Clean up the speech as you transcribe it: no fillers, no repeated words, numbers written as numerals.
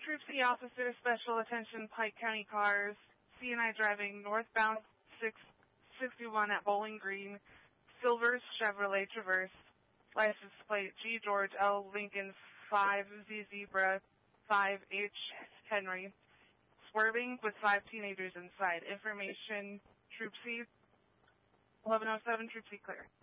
Troop C officer, special attention, Pike County cars, C&I driving northbound 661 at Bowling Green, Silver Chevrolet Traverse, license plate G. George L. Lincoln 5Z Zebra 5H Henry, swerving with 5 teenagers inside. Information, Troop C, 1107, Troop C clear.